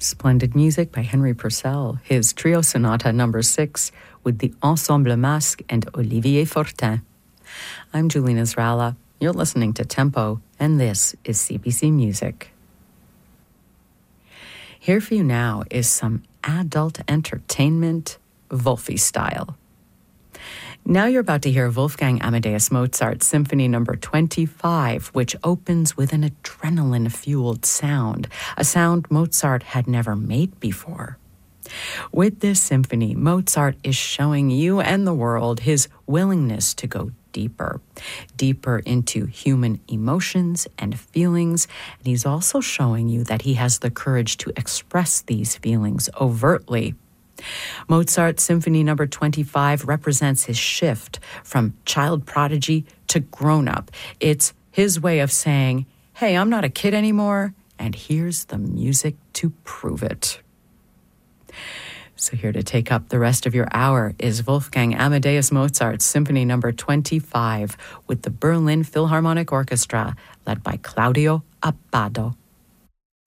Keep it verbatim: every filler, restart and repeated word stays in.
Splendid music by Henry Purcell, his Trio Sonata number six with the Ensemble Masque and Olivier Fortin. I'm Julina Zrala. You're listening to Tempo, and this is C B C Music. Here for you now is some adult entertainment, Wolfi style. Now you're about to hear Wolfgang Amadeus Mozart's Symphony number twenty-five, which opens with an adrenaline-fueled sound, a sound Mozart had never made before. With this symphony, Mozart is showing you and the world his willingness to go deeper, deeper into human emotions and feelings, and he's also showing you that he has the courage to express these feelings overtly. Mozart's Symphony number twenty-five represents his shift from child prodigy to grown-up. It's his way of saying, hey, I'm not a kid anymore, and here's the music to prove it. So here to take up the rest of your hour is Wolfgang Amadeus Mozart's Symphony number twenty-five with the Berlin Philharmonic Orchestra, led by Claudio Abbado.